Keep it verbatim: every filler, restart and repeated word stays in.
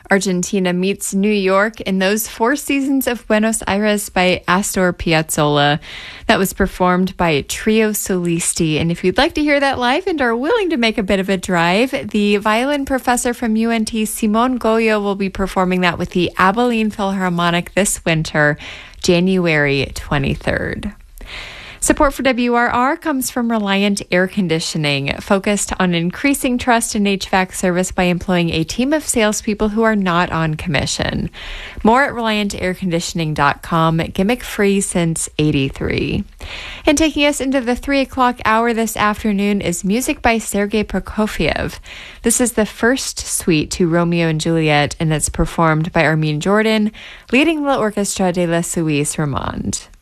Argentina meets New York in those Four Seasons of Buenos Aires by Astor Piazzolla. That was performed by Trio Solisti. And if you'd like to hear that live and are willing to make a bit of a drive, the violin professor from U N T, Simon Goyo, will be performing that with the Abilene Philharmonic this winter, January twenty-third. Support for W R R comes from Reliant Air Conditioning, focused on increasing trust in H V A C service by employing a team of salespeople who are not on commission. More at reliant air conditioning dot com, gimmick free since eighty-three. And taking us into the three o'clock hour this afternoon is music by Sergei Prokofiev. This is the first suite to Romeo and Juliet, and it's performed by Armin Jordan, leading the Orchestra de la Suisse Romande.